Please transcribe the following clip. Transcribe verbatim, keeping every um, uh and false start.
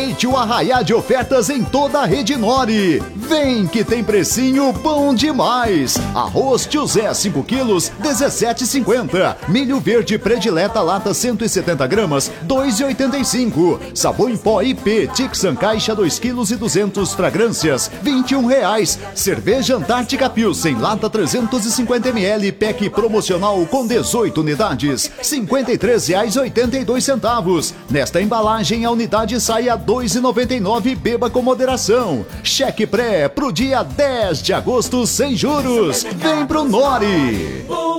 Aproveite o arraiá de ofertas em toda a rede Nori. Vem que tem precinho bom demais. Arroz Tio Zé cinco quilos, dezessete e cinquenta. Milho verde predileta lata cento e setenta gramas, dois e oitenta e cinco. Sabão em pó I P Tixan caixa dois quilos e duzentos fragrâncias, vinte e um reais. Cerveja Antártica Pilsen lata trezentos e cinquenta mililitros, pack promocional com dezoito unidades, cinquenta e três reais e oitenta e dois centavos. Nesta embalagem a unidade sai a dois e noventa e nove. Beba com moderação. Cheque pré pro dia dez de agosto sem juros. Vem pro Nori.